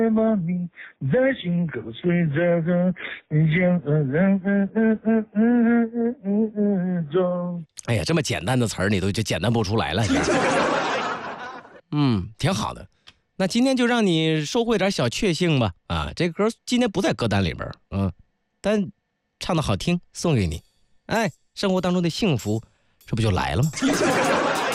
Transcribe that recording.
把你在心口随着歌中。 哎呀，这么简单的词儿你都就简单不出来了。挺好的。那今天就让你收获点小确幸吧。啊，这歌今天不在歌单里边，但唱的好听，送给你。哎，生活当中的幸福，这不就来了吗？